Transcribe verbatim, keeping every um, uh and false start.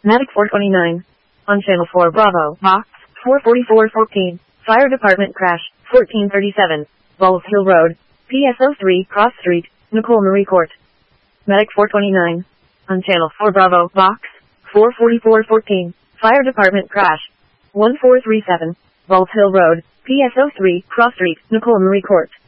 Medic four twenty-nine. On Channel four Bravo, Box four forty-four fourteen. Fire Department crash, fourteen thirty-seven. Bulls Hill Road, P S oh three Cross Street, Nicole Marie Court. Medic four twenty-nine. On Channel four Bravo, Box four forty-four fourteen. Fire Department crash, one four three seven. Bulls Hill Road, P S oh three Cross Street, Nicole Marie Court.